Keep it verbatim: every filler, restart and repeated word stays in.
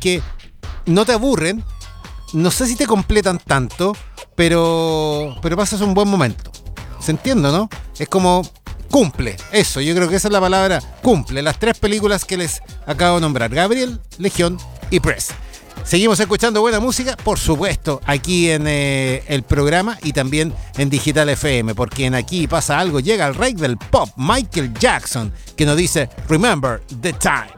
que no te aburren, no sé si te completan tanto, pero, pero pasas un buen momento. ¿Se entiende, no? Es como cumple, eso, yo creo que esa es la palabra, cumple las tres películas que les acabo de nombrar: Gabriel, Legión y Press. Seguimos escuchando buena música, por supuesto, aquí en eh, el programa y también en Digital F M, porque en Aquí Pasa Algo llega el rey del pop, Michael Jackson, que nos dice Remember the Time.